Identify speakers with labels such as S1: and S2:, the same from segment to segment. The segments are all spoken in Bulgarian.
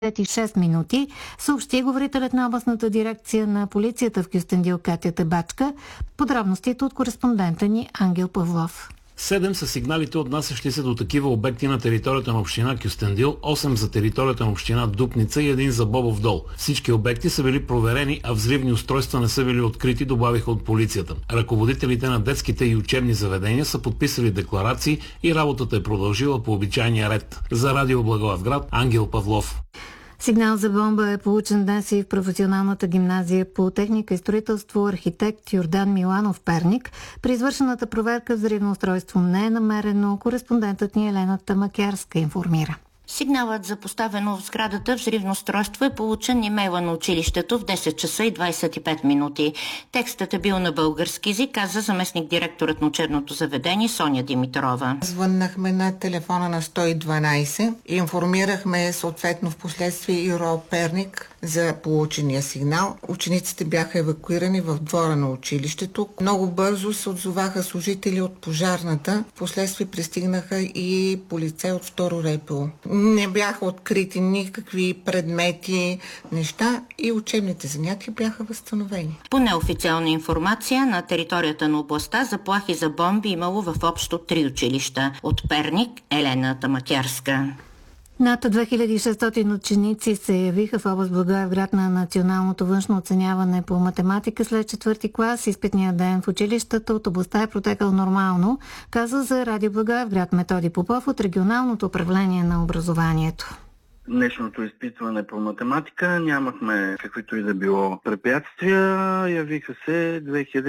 S1: 6 минути, съобщи говорителят на областната дирекция на полицията в Кюстендил Катя Табачка. Подробностите от кореспондента ни Ангел Павлов.
S2: 7 са сигналите, отнасящи се до такива обекти на територията на община Кюстендил, 8 за територията на община Дупница и 1 за Бобов дол. Всички обекти са били проверени, а взривни устройства не са били открити, добавиха от полицията. Ръководителите на детските и учебни заведения са подписали декларации и работата е продължила по обичайния ред. За Радио Благоевград, Ангел Павлов.
S1: Сигнал за бомба е получен днес и в професионалната гимназия по техника и строителство архитект Йордан Миланов, Перник. При извършената проверка взривно устройство не е намерено. Кореспондентът ни Елена Тамакярска информира.
S3: Сигналът за поставено в сградата взривно устройство е получен имейла на училището в 10 часа и 25 минути. Текстът е бил на български език, каза заместник директорът на учебното заведение Соня Димитрова.
S4: Звъннахме на телефона на 112 и информирахме съответно в последствие ИРО Перник за получения сигнал. Учениците бяха евакуирани в двора на училището. Много бързо се отзоваха служители от пожарната. Впоследствие пристигнаха и полицаи от второ РПУ. Не бяха открити никакви предмети, неща и учебните занятия бяха възстановени.
S3: По неофициална информация, на територията на областта заплахи за бомби имало в общо 3 училища. От Перник, Елена Тамакярска.
S1: Над 2600 ученици се явиха в област Благоевград на националното външно оценяване по математика след 4-ти клас. Изпитният ден в училищата от областта е протекал нормално, каза за Радио Благоевград Методи Попов от регионалното управление на образованието.
S5: Днешното изпитване по математика нямахме каквито и да било препятствия. Явиха се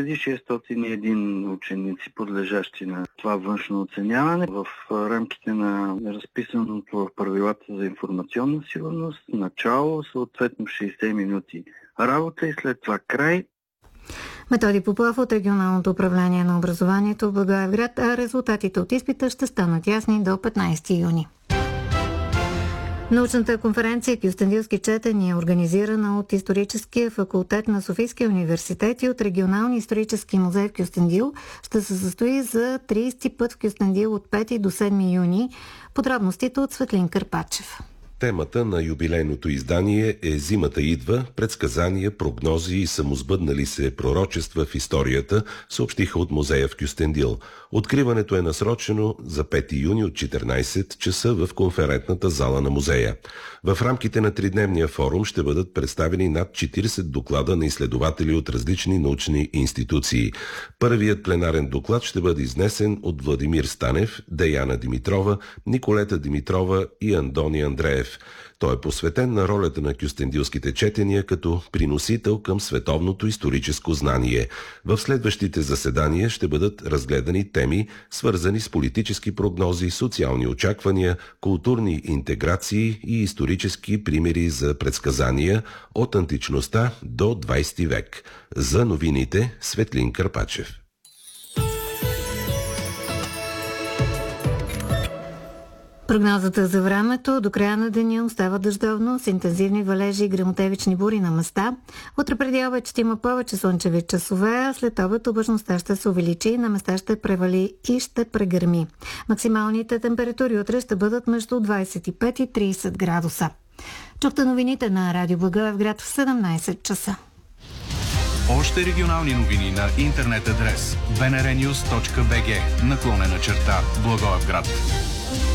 S5: 2601 ученици, подлежащи на това външно оценяване в рамките на разписаното в правилата за информационна сигурност. Начало, съответно 60 минути работа и след това край.
S1: Методи Попов от регионалното управление на образованието в Благоевград, а резултатите от изпита ще станат ясни до 15 юни. Научната конференция Кюстендилски четения, организирана от Историческия факултет на Софийския университет и от Регионалния исторически музей в Кюстендил, ще се състои за 30-ти път в Кюстендил от 5 до 7 юни. Подробностите от Светлин Карпачев.
S6: Темата на юбилейното издание е "Зимата идва, предсказания, прогнози и самосбъднали се пророчества в историята", съобщиха от музея в Кюстендил. Откриването е насрочено за 5 юни от 14 часа в конферентната зала на музея. В рамките на 3-дневния форум ще бъдат представени над 40 доклада на изследователи от различни научни институции. Първият пленарен доклад ще бъде изнесен от Владимир Станев, Деяна Димитрова, Николета Димитрова и Андони Андреев. Той е посветен на ролята на кюстендилските четения като приносител към световното историческо знание. В следващите заседания ще бъдат разгледани теми, свързани с политически прогнози, социални очаквания, културни интеграции и исторически примери за предсказания от античността до 20 век. За новините Светлин Карпачев.
S1: Прогнозата за времето: до края на деня остава дъждовно с интензивни валежи и гръмотевични бури на места. Утре преди обед ще има повече слънчеви часове, а след обед облачността ще се увеличи, на места ще превали и ще прегърми. Максималните температури утре ще бъдат между 25 и 30 градуса. Чухте новините на Радио Благоевград в 17 часа.
S7: Още регионални новини на интернет адрес bnrnews.bg /Благоевград.